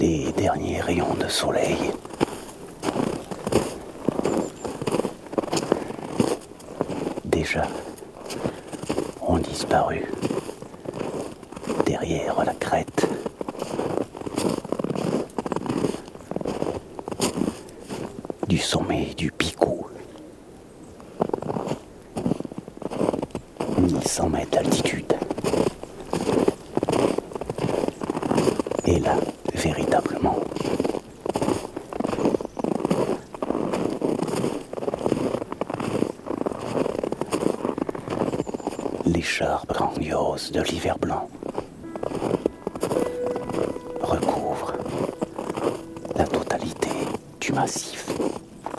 Les derniers rayons de soleil déjà ont disparu derrière la crête. Du sommet du Picou. 1100 mètres d'altitude. Et là, véritablement, l'écharpe grandiose de l'hiver blanc recouvre la totalité du massif.